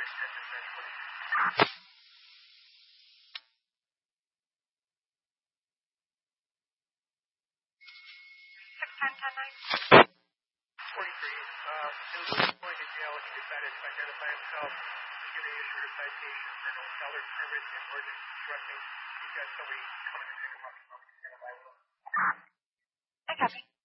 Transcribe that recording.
Going to jail, he decided to identify himself. He's going to issue a citation for no seller permit and emergency instructing. He's got somebody coming to pick him up. I copy.